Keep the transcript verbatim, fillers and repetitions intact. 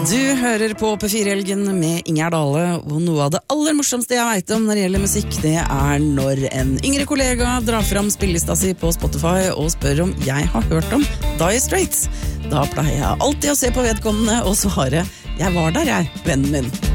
Du hører på P fire-helgen med Ingjerd Dale, og noe av det aller morsomste jeg vet om når det gjelder musikk, det er når en yngre kollega drar fram spillelista si på Spotify og spør om jeg har hørt om Dire Straits. Da pleier jeg alltid å se på vedkommende og svare, jeg var der jeg, vennen min.